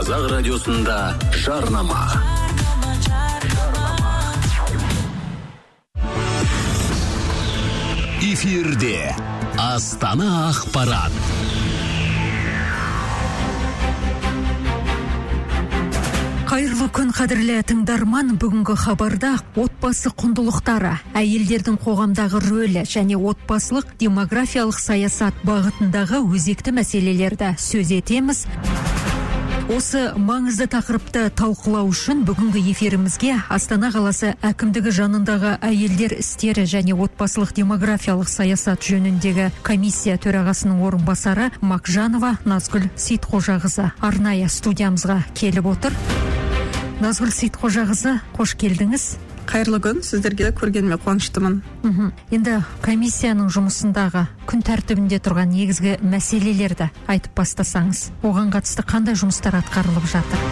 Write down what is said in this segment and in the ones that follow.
Қазақ радиосында жарнама. Эфирде Астана ақпарат. Қайырлы күн, қадірлі тыңдарман. Бүгінгі хабарда отбасы құндылықтары, әйелдердің қоғамдағы рөлі және отбасылық демографиялық саясат бағытындағы өзекті мәселелерді сөз етеміз. Осы маңызды тақырыпты талқылау үшін бүгінгі эфирімізге Астана қаласы әкімдігі жанындағы әйелдер істері және отбасылық демографиялық саясат жөніндегі комиссия төрағасының орынбасары Макжанова Назгүл Сейтқожақызы арнайы студиямызға келіп отыр. Назгүл Сейтқожақызы, қош келдіңіз. Қайырлы күн, сіздерге көргеніме қуаныштымын. Енді комиссияның жұмысындағы күн тәртібінде тұрған негізгі мәселелерді айтып бастасаңыз, оған қатысты қандай жұмыстар атқарылып жатыр?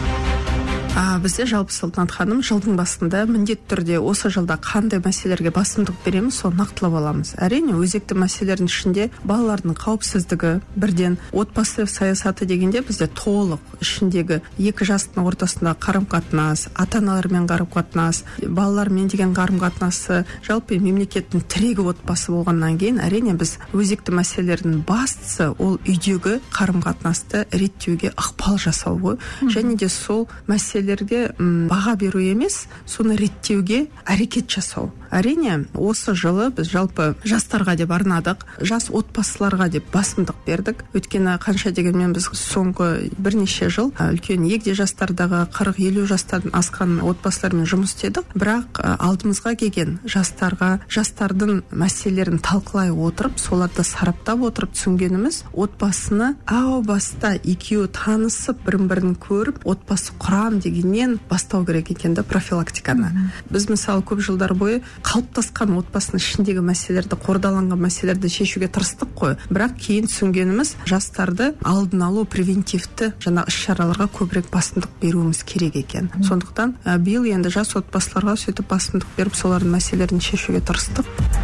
Бізде жалпы Салтанат ханым жылдың басында міндетті түрде осы жылда қандай мәселелерге басымдық береміз, соны нақтылап аламыз. Әрине, өзекті мәселелердің ішінде балалардың қауіпсіздігі, бірден отбасы саясаты дегенде бізде толық ішіндегі екі жастың ортасында қарым-қатынас, ата-аналармен қарым-қатынас, балалармен деген қарым-қатынасы, жалпы мемлекеттің тірегі отбасы болғаннан кейін, әрине біз өзекті мәселелердің бастысы ол үйдегі қарым-қатынасты реттеуге ықпал жасау ғой. Және де сол мәселелерге баға беру емес, соны реттеуге әрекет жасау. Әрине, осы жылы біз жалпы жастарға деп арнадық, жас отбасыларға деп басымдық бердік. Өйткені қанша дегенмен біз соңғы бірнеше жыл үлкен егде жастардағы 40-50 жастардың асқан отбасылармен жұмыс істедік. Бірақ алдымызға келген жастардың мәселелерін талқылай отырып, соларды сараптап отырып түсінгеніміз, отбасыны әу баста екеуі танысып, бірін-бірін көріп, отбасы құрам дегеннен бастау керек екенді профилактиканы. Біз мысалы көп жылдар бойы қалыптасқан отбасының ішіндегі мәселелерді, қордаланған мәселелерді шешуге тырыстық қой. Бірақ кейін түсінгеніміз, жастарды алдын алу, превентивті жаңа іс-шараларға көбірек басымдық беруіміз керек екен. Сондықтан биыл енді жас отбасыларға сөйтіп басымдық беріп, солардың мәселелерін шешуге тырыстық.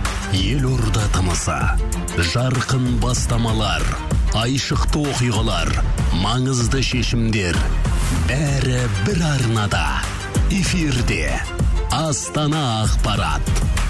Елорда тамаса, жарқын бастамалар, айшықты оқиғалар, маңызды шешімдер, бәрі бір арнада. Эфирде Астана ақпарат.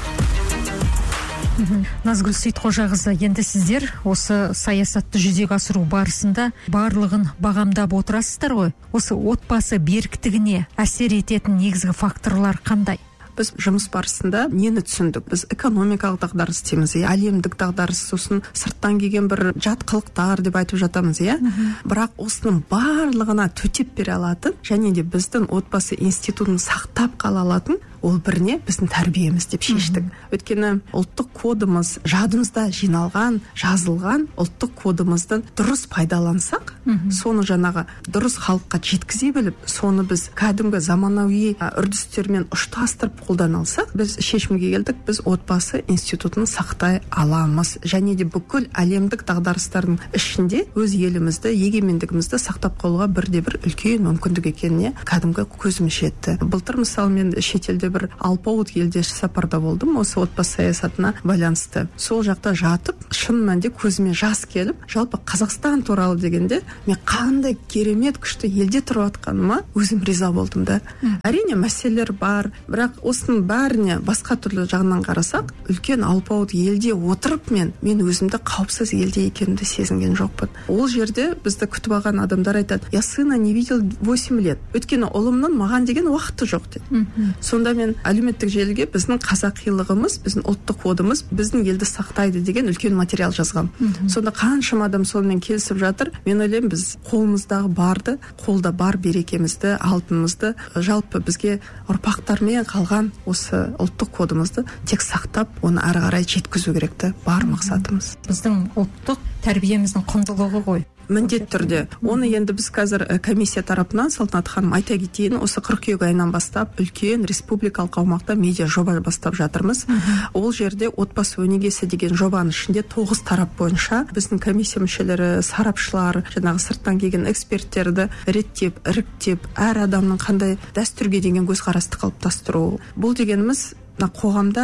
Назгүл Сейтқожақызы, енді сіздер осы саясатты жүзеге асыру барысында барлығын бағамдап отырасыздар ғой. Осы отбасы беріктігіне әсер ететін негізгі факторлар қандай? Біз жұмыс барысында нені түсіндік? Біз экономикалық дағдарыс дейміз, әлемдік дағдарыс, сосын сырттан келген бір жат қылықтар деп айтып жатамыз, Бірақ осының барлығына төтеп бере алатын, және де біздің отбасы институтын сақтап қала алатын, ол біріне біздің тәрбиеміз деп шештік. Өйткені ұлттық кодымыз жадымызда жиналған, жазылған ұлттық кодымыздың дұрыс пайдалансақ, соны жаңағы дұрыс халыққа жеткізе біліп, соны біз кәдімгі заманауи үрдістермен ұштастырып қолдана алсақ, біз шешімге келдік, біз отбасы институтын сақтай аламыз. Және де бүкіл әлемдік дағдарыстардың ішінде өз елімізді, егемендігімізді сақтап қалуға бірде-бір үлкен мүмкіндік екеніне кәдімгі көзіміз жетті. Былтыр мысалы мен шетелде бір алпауыт елде сапарда болдым, осы отбасы саясатына байланысты. Сол жақта жатып, шын мәнінде көзіме жас келіп, жалпы Қазақстан туралы дегенде, мен қандай керемет күшті елде тұрып жатқаныма өзім риза болдым да. Әрине мәселелер бар, бірақ осының бәріне басқа түрлі жағынан қарасақ, үлкен алпауыт елде отырып мен өзімді қауіпсіз елде екенімді сезінген жоқпын. Ол жерде бізді күтіп алған адамдар айтады: "Я сына не видел 8 лет." Өйткені ұлымның маған деген уақыты жоқ дейді. Сонда мен әлеуметтік желіге біздің қазақилығымыз, біздің ұлттық кодымыз біздің елді сақтайды деген үлкен материал жазғам. Сонда қаншама адам сонымен келісіп жатыр. Мен ойлаймын, біз қолымыздағы барды, қолда бар берекемізді, алтынымызды жалпы бізге ұрпақтармен қалған осы ұлттық кодымызды тек сақтап, оны ары қарай жеткізу керекті. Бар мақсатымыз. Біздің ұлттық тәрбиеміздің құндылығы ғой. Міндетті түрде. Оны енді біз қазір комиссия тарапынан, Салтанат ханым, айта кетейін, осы қыркүйек айынан бастап үлкен республикалық аумақта медиа жоба бастап жатырмыз. Ол жерде отбасы өнегесі деген жобаның ішінде 9 тарап бойынша біздің комиссия мүшелері, сарапшылар, жаңағы сырттан келген эксперттерді реттеп, іріктеп, әр адамның қандай дәстүрге деген көзқарасты қалыптастыру. Бұл дегеніміз қоғамда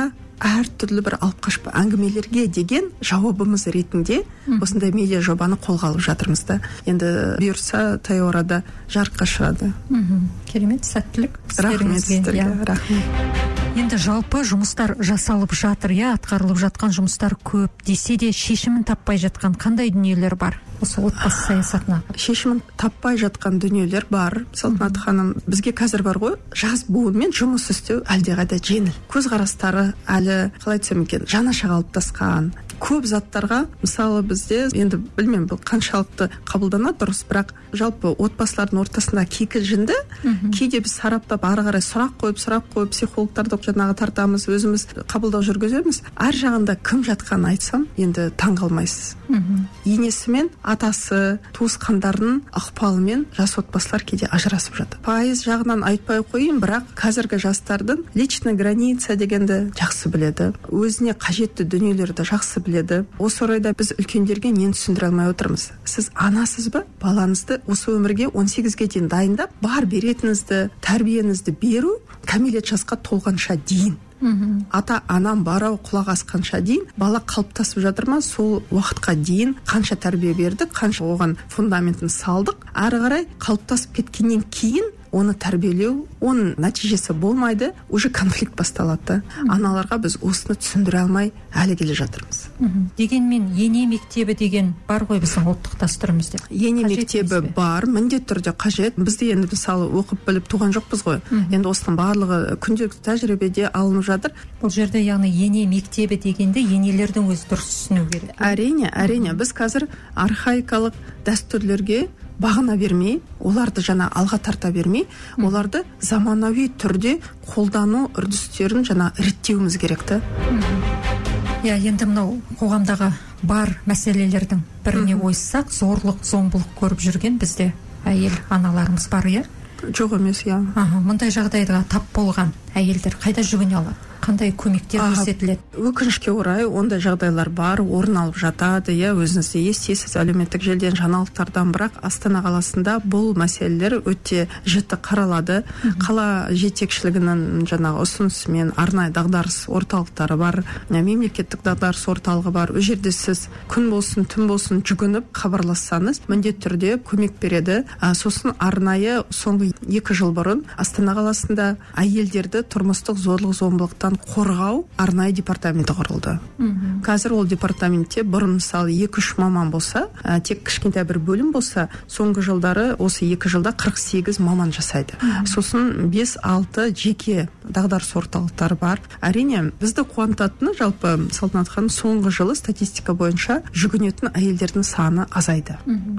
әртүрлі бір алып қашпа әңгімелерге деген жауабымыз ретінде осындай медиа жобаны қолға алып жатырмыз да. Енді бұйырса таяу арада жарыққа шығады. Керемет, сәттілік. Рахмет сіздерге. Рахмет. Енді жалпы жұмыстар жасалып жатыр, атқарылып жатқан жұмыстар көп десе де шешімін таппай жатқан қандай дүниелер бар осы отбасы саясатына? Шешімін таппай жатқан дүниелер бар. Салтанат ханым, бізге қазір бар ғой, жас буынмен жұмыс істеу әлдеқайда жеңіл. Көзқарастары әлі, қалай айтсам екен, жаңаша қалыптасқан. Көп заттарға, мысалы бізде, енді білмеймін бұл қаншалықты қабылданады дұрыс, бірақ жалпы отбасылардың ортасында кикілжіңді кейде біз сараптап ары қарай сұрақ қойып психологтарды жаңағы тартамыз, өзіміз қабылдау жүргіземіз. Ар жағында кім жатқанын айтсам, енді таңғалмайсыз. Енесі мен атасы, туысқандарының ықпалымен жас отбасылар кейде ажырасып жатыр. Пайыз жағынан айтпай қойын, бірақ қазіргі жастардың личная граница дегенді жақсы біледі, өзіне қажетті дүниелерді жақсы біледі. Осы орайда біз үлкендерге нені түсіндіре алмай отырмыз? Сіз анасыз ба? Балаңызды осы өмірге 18-ге дейін дайындап, бар беретінізді, тәрбиеңізді беру кәмелет жасқа толғанша дейін. Ата-анам барау құлақ асқанша дейін бала қалыптасып жатыр ма? Сол уақытқа дейін қанша тәрбие бердік, қанша оған фундаментін салдық, ары қарай қалыптасып кеткеннен кейін оны тәрбиелеу, оның нәтижесі болмайды, уже конфликт басталады. Аналарға біз осыны түсіндіре алмай әлі келе жатырмыз. Дегенмен ене мектебі деген бар ғой біздің ұлттық дәстүрімізде. Ене мектебі бар, міндетті түрде қажет. Бізде енді мысалы оқып біліп туған жоқпыз ғой. Енді осының барлығы күнделікті тәжірибеде алынып жатыр. Бұл жерде яғни ене мектебі дегенде енелердің өзі дұрыс түсіну керек. Әрине, біз қазір архаикалық дәстүрлерге бағына бермей, оларды жаңа алға тарта бермей, оларды заманауи түрде қолдану үрдістерін жаңа реттеуіміз керекті. Енді мынау қоғамдағы бар мәселелердің біріне ойыссақ, зорлық, зомбылық көріп жүрген бізде әйел аналарымыз бар, Жоқ емес, Мұндай жағдайға тап болған әйелдер қайда жүгіне алады? Қандай көмектер көрсетіледі? Өкінішке орай ондай жағдайлар бар, орын алып жатады, өзіңіз де естисіз әлеуметтік желіден, жаңалықтардан, бірақ Астана қаласында бұл мәселелер өте жіті қаралады. Қала жетекшілігінің жаңағы ұсынысымен арнайы дағдарыс орталықтары бар, мемлекеттік дағдарыс орталығы бар. Ол жерде сіз күн болсын, түн болсын жүгініп хабарлассаңыз, міндетті түрде көмек береді. Сосын арнайы соңғы 2 жыл бұрын Астана қаласында әйелдерді тұрмыстық зорлық-зомбылықтан қорғау арнайы департаменті құрылды. Қазір ол департаментте бұрын мысалы 2-3 маман болса, тек кішкентай бір бөлім болса, соңғы жылдары осы 2 жылда 48 маман жасайды. Сосын 5-6 жеке дағдарыс орталықтары бар. Әрине, бізді қуантатыны жалпы Салтанат ханым, соңғы жылы статистика бойынша жүгінетін әйелдердің саны азайды.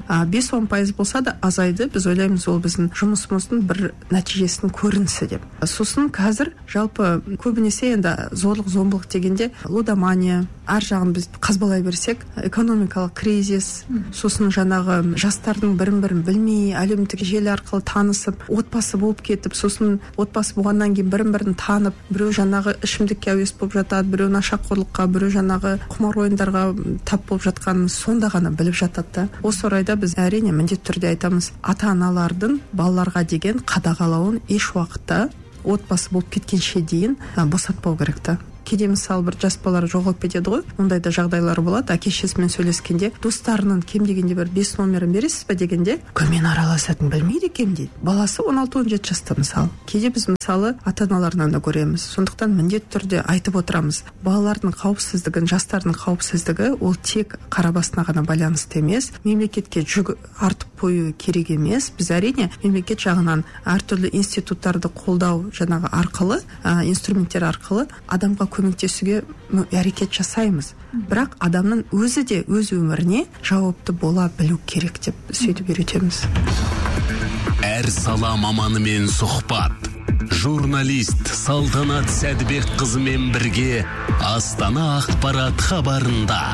5-10% болса да азайды. Біз ойлаймыз, ол біздің жұмысымыздың бір нәтижесінің көрінісі деп. Сосын қазір жалпы көбінесе енді зорлық-зомбылық дегенде лудомания, ар жағын біз қазбалай берсек, экономикалық кризис, сосын жаңағы жастардың бірін-бірін білмей, әлеуметтік желі арқылы танысып, отбасы болып кетіп, сосын отбасы болғаннан кейін бірін-бірін танып, біреу жаңағы ішімдікке әуес болып жатады, біреу нашақорлыққа, біреу жаңағы құмар ойындарға тап болып жатқанын сонда ғана біліп жатады. Осы орайда біз әрине міндетті түрде айтамыз, ата-аналардың балаларға деген қадағалауын еш уақытта отбасы болып кеткенше дейін босатпау керек та. Кейде мысалы бір жас балалар жоғалып кетеді ғой, ондайда жағдайлар болады. Әке-шешесімен сөйлескенде достарының кем дегенде бір 5 номерін бересіз бе дегенде, кіммен араласатынын білмейді екен дейді. Баласы 16-17 жаста мысалы. Кейде біз мысалы ата-аналарынан да көреміз. Сондықтан міндетті түрде айтып отырамыз. Балалардың қауіпсіздігін, жастардың қауіпсіздігі ол тек қара басына ғана байланысты емес, мемлекетке жүк артып қою керек емес. Біз әрине мемлекет жағынан әртүрлі институттарды қолдау жаңағы арқылы, инструменттер арқылы адамға көмектесуге әрекет жасаймыз. Бірақ адамның өзі де өз өміріне жауапты бола білу керек деп сөйтіп үйретеміз. Әр сала маманымен сұхбат. Журналист Салтанат Сәдібек қызымен бірге Астана ақпарат хабарында.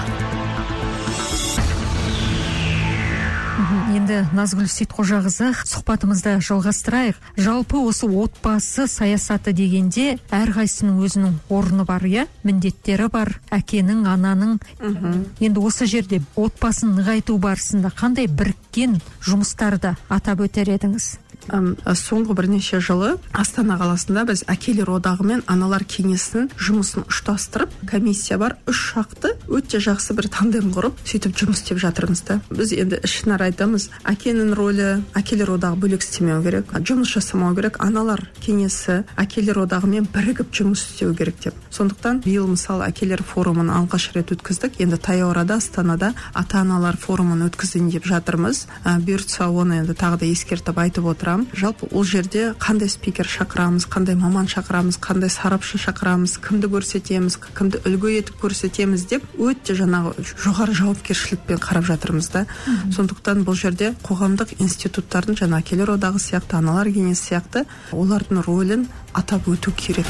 Енді Назгүл Сейтқожақызы, сұхбатымызды жалғастырайық. Жалпы осы отбасы саясаты дегенде әрқайсының өзінің орны бар, міндеттері бар, әкенің, ананың. Енді осы жерде отбасын нығайту барысында қандай біріккен жұмыстарды атап өтер едіңіз? Соңғы бірнеше жылы Астана қаласында біз әкелер одағы мен аналар кеңесінің жұмысын ұштастырып, комиссия бар, 3 шақты өте жақсы бір тандем құрып, сөйтіп жұмыс істеп жатырмыз да. Біз енді ішінара айтамыз, әкенің рөлі, әкелер одағы бөлек істемеу керек, жұмыс жасамау керек, аналар кеңесі әкелер одағымен бірігіп жұмыс істеу керек деп. Сондықтан биыл мысалы әкелер форумын алғаш рет өткіздік. Енді таяу арада Астанада ата-аналар форумын өткізейін деп жатырмыз. Бұйыртса оны енді тағы да ескертіп айтып отырамын. Жалпы ол жерде қандай спикер шақырамыз, қандай маман шақырамыз, қандай сарапшы шақырамыз, кімді көрсетеміз, кімді үлгі етіп көрсетеміз деп өте жаңағы жоғары жауапкершілікпен қарап жатырмыз да. Сондықтан бұл жерде қоғамдық институттардың жаңа әкелер одағы сияқты, аналар кеңесі сияқты олардың рөлін атап өту керек.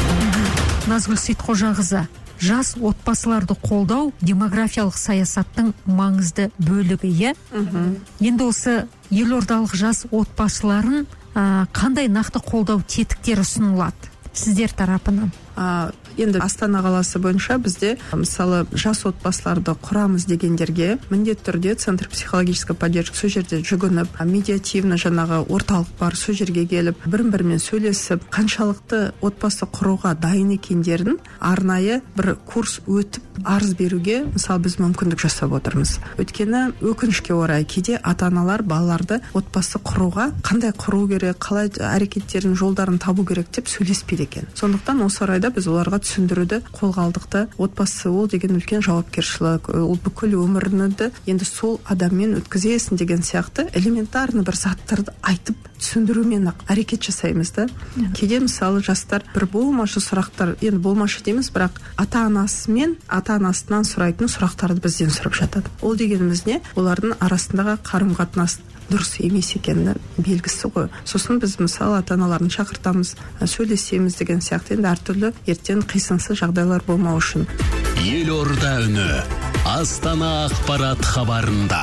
Назгүл Сейтқожақызы, жас отбасыларды қолдау демографиялық саясаттың маңызды бөлігі, иә? Енді осы елордалық жас отбасыларын қандай нақты қолдау тетіктері ұсынылады сіздер тарапынан? Енді Астана қаласы бойынша бізде мысалы жас отбасыларды құрамыз дегендерге міндетті түрде центр психологической поддержки сол жерде жүгініп, медиативный жаңағы орталық бар, сол жерге келіп, бірін-бірімен сөйлесіп, қаншалықты отбасы құруға дайын екендерін арнайы бір курс өтіп арыз беруге мысалы біз мүмкіндік жасап отырмыз. Өйткені өкінішке орай кейде ата-аналар балаларды отбасы құруға қандай құру керек, қалай әрекеттерін жолдарын табу керек деп сөйлеспейді екен. Сондықтан осы орайда біз оларға түсіндіруді қолға алдық. Отбасы ол деген үлкен жауапкершілік, ол бүкіл өміріңді енді сол адаммен өткізесің деген сияқты элементарный бір заттарды айтып түсіндірумен әрекет жасаймыз да. Кейде мысалы жастар бір болмашы сұрақтар, енді болмашы дейміз, бірақ ата-анасы мен ата-анасынан сұрайтын сұрақтарды бізден сұрап жатады. Ол дегеніміз не? Олардың арасындағы қарым-қатынас дұрыс емес екені белгісі ғой. Сосын біз мысалы ата-аналарын шақыртамыз, сөйлесеміз деген сияқты енді әртүрлі ертең қисынсыз жағдайлар болмау үшін. Елорда үні Астана ақпарат хабарында.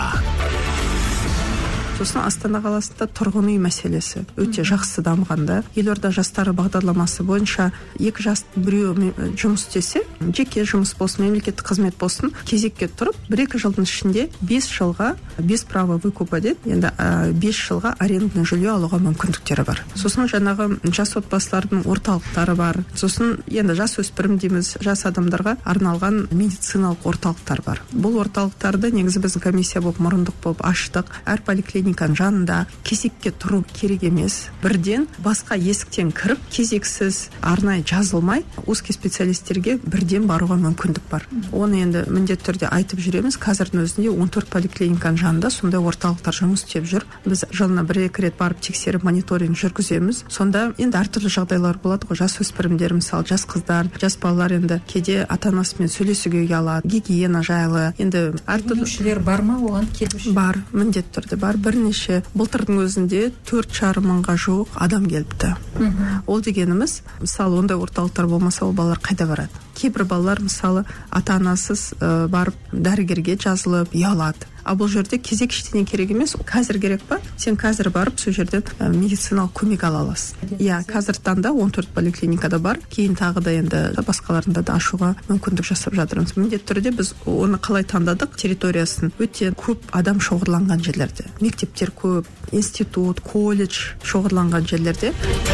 Сосын Астана қаласында тұрғын үй мәселесі өте жақсы дамығанда. Елорда жастары бағдарламасы бойынша 2 жас біреу жұмыс істесе, жеке жұмыс болсын, мемлекеттік қызмет болсын, кезекке тұрып, 1-2 жылдың ішінде 5 жылға без права выкупа деп, енді 5 жылға арендный жилье алуға мүмкіндіктері бар. Сосын жаңағы жас отбасылардың орталықтары бар. Сосын енді жас өспірім дейміз, жас адамдарға арналған медициналық орталықтар бар. Бұл орталықтарды негізі біздің комиссия болып мұрындық болып аштық. Әр поликлиниканың жанында кезекке тұру керек емес. Бірден басқа есіктен кіріп, кезексіз арнайы жазылмай, узкий специалистерге бірден баруға мүмкіндік бар. Оны енді міндетті түрде айтып жүреміз. Қазірдің өзінде 14 поликлиниканың жанында сондай орталықтар жұмыс істеп жүр. Біз жылына 1-2 рет барып тексеріп мониторинг жүргіземіз. Сонда енді әртүрлі жағдайлар болады ғой. Жас өспірімдер, мысалы жас қыздар, жас балалар енді кейде ата-анасымен сөйлесуге ұялады, гигиена жайлы. Енді әртүрлі бар ма оған келуші? Бар, міндетті түрде бар. Бірнеше былтырдың өзінде 4,5 мыңға жуық адам келіпті. Ол дегеніміз, мысалы ондай орталықтар болмаса, ол балалар қайда барады? Кейбір балалар мысалы ата-анасыз барып дәрігерге жазылып ұялады. А бұл жерде кезек ештеңе керек емес. Қазір керек па? Сен қазір барып сол жерден медициналық көмек ала аласың. Иә, қазір таңда 14 поликлиникада бар. Кейін тағы да енді басқаларында да ашуға мүмкіндік жасап жатырмыз. Міндетті түрде біз оны қалай таңдадық? Территориясын өте көп адам шоғырланған жерлерде. Мектептер көп, институт, колледж шоғырланған жерлерде.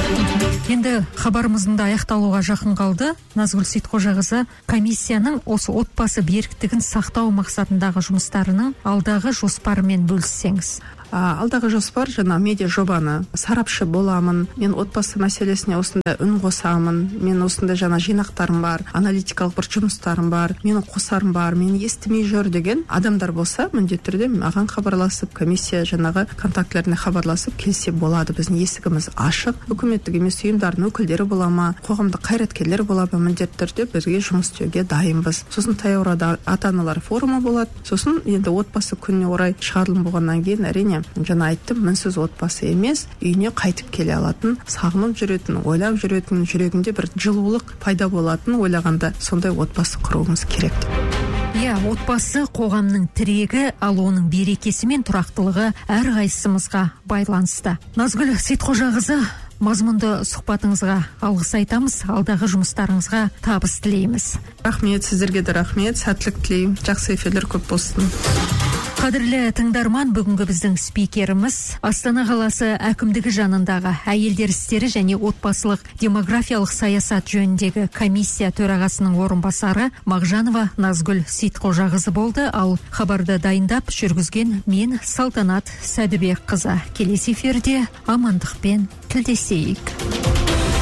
Енді хабарымыздың да аяқталуға жақын қалды. Назгүл Сейтқожақызы, комиссияның осы отбасы беріктігін сақтау мақсатындағы жұмыстарының алдағы жоспарымен бөліссеңіз. Алдағы жоспар жаңа медиа жобаны сарапшы боламын, мен отбасы мәселесіне осында үн қосамын, мен осында жаңа жинақтарым бар, аналитикалық бір жұмыстарым бар, менің қосарым бар, мені естімей жүр деген адамдар болса, міндетті түрде маған хабарласып, комиссия жаңағы контактілеріне хабарласып келсе болады. Біздің есігіміз ашық. Үкіметтік емес ұйымдардың өкілдері бола ма, қоғамдық қайраткерлер бола ма, міндетті түрде бізге жұмыс істеуге дайынбыз. Сосын таяу арада ата-аналар форумы болады. Сосын енді отбасы күніне орай шығарылым болғаннан кейін әрине жаңа айттым, мінсіз отбасы емес, үйіне қайтып келе алатын, сағынып жүретін, ойлап жүретін, жүрегінде бір жылулық пайда болатын ойлағанда сондай отбасы құруымыз керек. Иә, отбасы қоғамның тірегі, ал оның берекесі мен тұрақтылығы әрқайсымызға байланысты. Назгүл Сейтқожақызы, мазмұнды сұхбатыңызға алғыс айтамыз, алдағы жұмыстарыңызға табыс тілейміз. Рахмет, сіздерге де рахмет, сәттілік тілеймін, жақсы эфирлер көп болсын. Қадірлі тыңдарман, бүгінгі біздің спикеріміз Астана қаласы әкімдігі жанындағы әйелдер істері және отбасылық демографиялық саясат жөніндегі комиссия төрағасының орынбасары Мағжанова Назгүл Сейтқожағызы болды. Ал хабарды дайындап жүргізген мен Салтанат Сәдібекқызы. Келесі эфирде амандықпен тілдесейік.